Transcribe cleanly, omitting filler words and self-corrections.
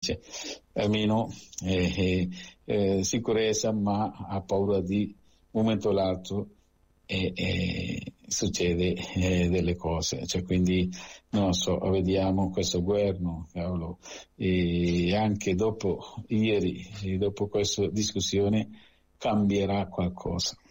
dice almeno sicurezza, ma ha paura di un momento o l'altro succede delle cose, cioè, quindi non so, vediamo questo governo, cavolo, e anche dopo ieri, dopo questa discussione cambierà qualcosa.